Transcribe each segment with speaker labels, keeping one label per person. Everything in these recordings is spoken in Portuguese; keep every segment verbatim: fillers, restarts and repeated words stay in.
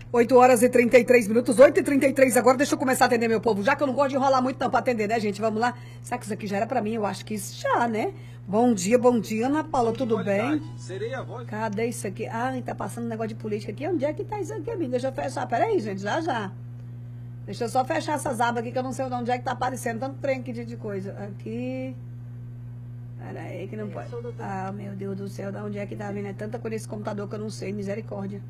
Speaker 1: oito horas e trinta e três minutos, oito e trinta e três agora, deixa eu começar a atender meu povo, já que eu não gosto de enrolar muito não pra atender, né, gente? Vamos lá. Será que isso aqui já era pra mim? Eu acho que isso já, né? Bom dia, bom dia, Ana Paula, tudo bem? Serei a voz. Cadê isso aqui? Ah, tá passando um negócio de política aqui. Onde é que tá isso aqui, amiga? Deixa eu fechar. Peraí, gente, já, já. Deixa eu só fechar essas abas aqui, que eu não sei onde é que tá aparecendo tanto trem aqui de coisa. Aqui... Peraí, que não pode... Ah, meu Deus do céu, da onde é que tá vindo? É tanta coisa nesse computador que eu não sei, misericórdia.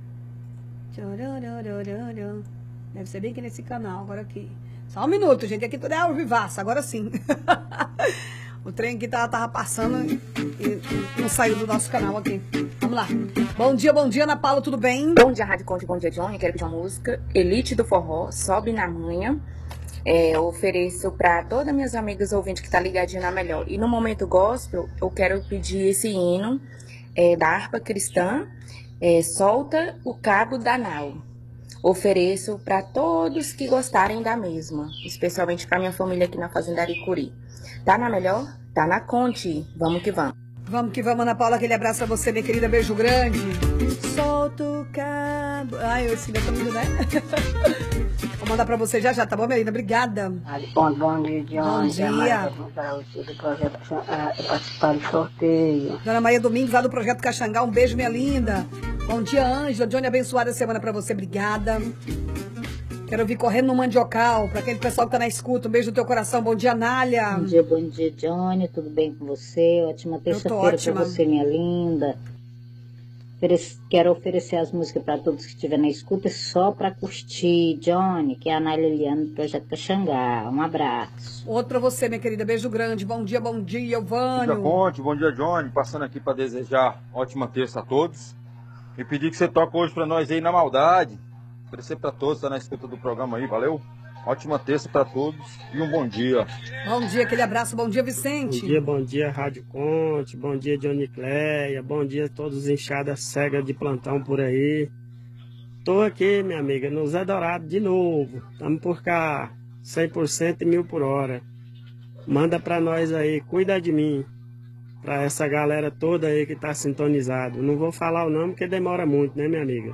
Speaker 1: Deve ser bem aqui nesse canal, agora aqui. Só um minuto, gente, aqui tudo é ao vivaço, agora sim. O trem aqui tava, tava passando e, e não saiu do nosso canal aqui. Vamos lá. Bom dia, bom dia, Ana Paula, tudo bem?
Speaker 2: Bom dia, Rádio Conte, bom dia, Johnny. Quero pedir uma música, Elite do Forró, Sobe na Manha. É, eu ofereço para todas as minhas amigas ouvintes que tá ligadinha na melhor. E no momento gospel, eu quero pedir esse hino é, da harpa cristã, é, Solta o Cabo da Nau. Ofereço para todos que gostarem da mesma, especialmente para minha família aqui na Fazenda Aricuri. Tá na melhor? Tá na Conte. Vamos que vamos.
Speaker 1: Vamos que vamos, Ana Paula. Aquele abraço pra você, minha querida. Beijo grande. Solta o cabo. Ai, eu esse tá lindo, né? Vou mandar pra você já já, tá bom, minha linda? Obrigada.
Speaker 3: Bom, bom dia, John.
Speaker 1: Bom dia.
Speaker 3: Para você do projeto uh, participar do sorteio.
Speaker 1: Dona Maria Domingos, lá do Projeto Caxangá. Um beijo, minha linda. Bom dia, Ângela. Johnny, abençoada semana pra você. Obrigada. Quero vir correndo no Mandiocal, para aquele pessoal que tá na escuta. Um beijo no teu coração. Bom dia, Nália.
Speaker 3: Bom dia, bom dia, Johnny. Tudo bem com você? Ótima terça-feira para você, minha linda. Quero oferecer as músicas para todos que estiverem na escuta só para curtir, Johnny, que é a Nália Eliana do Projeto Caxangá. Um abraço.
Speaker 1: Outro para você, minha querida. Beijo grande. Bom dia, bom dia, Elvânio.
Speaker 4: Bom dia, Ponte. Bom dia, Johnny. Passando aqui para desejar ótima terça a todos. E pedir que você toque hoje para nós aí na maldade. Oferecer para todos, tá na escuta do programa aí, valeu? Ótima terça para todos e um bom dia.
Speaker 1: Bom dia, aquele abraço, bom dia, Vicente.
Speaker 5: Bom dia, bom dia, Rádio Conte, bom dia, Johnny Cleia, bom dia a todos os enxadas cegas de plantão por aí. Tô aqui, minha amiga, no Zé Dourado de novo, estamos por cá, cem por cento e mil por hora. Manda para nós aí, cuida de mim, para essa galera toda aí que tá sintonizado. Não vou falar o nome porque demora muito, né, minha amiga?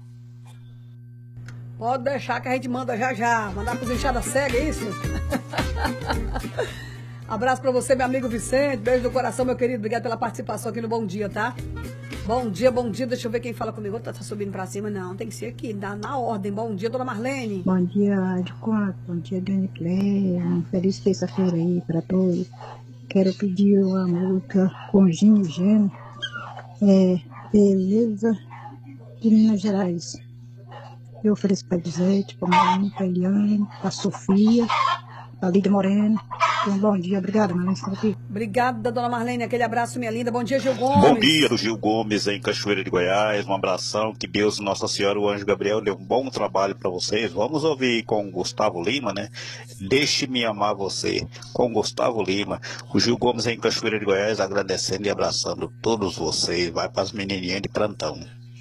Speaker 1: Pode deixar que a gente manda já já. Mandar pros enxadas cega, é isso? Abraço pra você, meu amigo Vicente. Beijo do coração, meu querido. Obrigado pela participação aqui no Bom Dia, tá? Bom dia, bom dia. Deixa eu ver quem fala comigo. Tá, tá subindo pra cima? Não, tem que ser aqui, na, na ordem. Bom dia, dona Marlene.
Speaker 6: Bom dia, Rádio Conte. Bom dia, Johnny Cleia. Feliz terça-feira aí pra todos. Quero pedir uma música com Ginho e Gênio. É, Beleza de Minas Gerais. Eu ofereço para a Gisete, para a Marina, para a Eliane, para a Sofia, para a Lídia Moreno. Um bom dia, obrigada, Marlene.
Speaker 1: Obrigada, dona Marlene, aquele abraço, minha linda. Bom dia, Gil Gomes.
Speaker 7: Bom dia, do Gil Gomes, em Cachoeira de Goiás. Um abração, que Deus, Nossa Senhora, o Anjo Gabriel, dê um bom trabalho para vocês. Vamos ouvir com Gustavo Lima, né? Deixe-me amar você, com Gustavo Lima. O Gil Gomes, em Cachoeira de Goiás, agradecendo e abraçando todos vocês. Vai para as menininhas de plantão.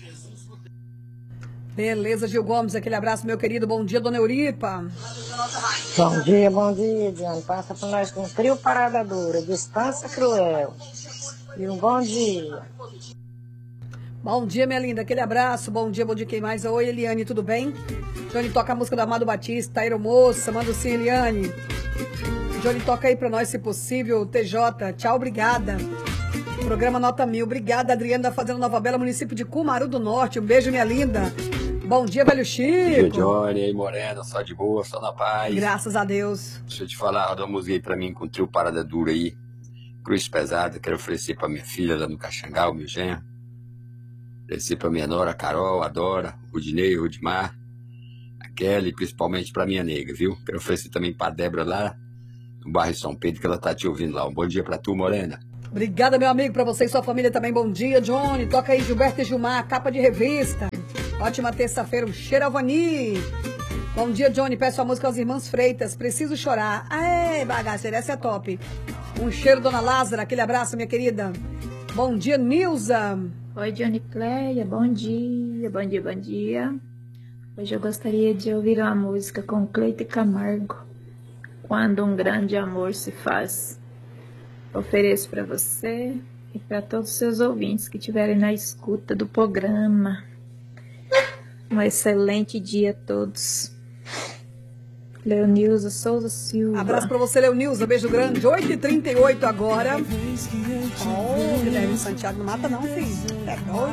Speaker 1: Beleza, Gil Gomes, aquele abraço, meu querido. Bom dia, dona Euripa.
Speaker 3: Bom dia, bom dia, Diane. Passa por nós com um trio Parada Dura, Distância Cruel. E um bom dia.
Speaker 1: Bom dia, minha linda, aquele abraço. Bom dia, bom dia, quem mais? Oi, Eliane, tudo bem? Johnny toca a música do Amado Batista, Aeromoça, manda sim, Eliane. Johnny toca aí pra nós, se possível. T J, tchau, obrigada. Programa Nota Mil, obrigada, Adriana da Fazenda Nova Bela, município de Cumaru do Norte. Um beijo, minha linda. Bom dia, velho Chico.
Speaker 8: Bom dia, Johnny. E aí, Morena, só de boa, só na paz.
Speaker 1: Graças a Deus.
Speaker 8: Deixa eu te falar, dá uma música aí pra mim com o trio Parada Dura aí. Cruz Pesada, quero oferecer pra minha filha lá no Caxangá, o meu genro. Oferecer pra minha nora, a Carol, a Dora, o Rudinei, o Rudimar, a Kelly, principalmente pra minha nega, viu? Quero oferecer também pra Débora lá, no bairro São Pedro, que ela tá te ouvindo lá. Um bom dia pra tu, Morena.
Speaker 1: Obrigada, meu amigo, pra você e sua família também. Bom dia, Johnny. Toca aí, Gilberto e Gilmar, capa de revista. Ótima terça-feira, um cheiro Avani. Bom dia, Johnny. Peço a música aos irmãos Freitas. Preciso chorar. Aê, bagaceira, essa é top. Um cheiro, dona Lázara. Aquele abraço, minha querida. Bom dia, Nilza.
Speaker 9: Oi, Johnny Cleia. Bom dia, bom dia, bom dia. Hoje eu gostaria de ouvir uma música com Cleito Camargo. Quando um grande amor se faz. Ofereço para você e para todos os seus ouvintes que estiverem na escuta do programa. Um excelente dia a todos. Leonilza Souza Silva.
Speaker 1: Abraço pra você, Leonilza. Beijo grande. oito e trinta e oito agora. Oh, Guilherme Santiago não mata não, filho. É doido.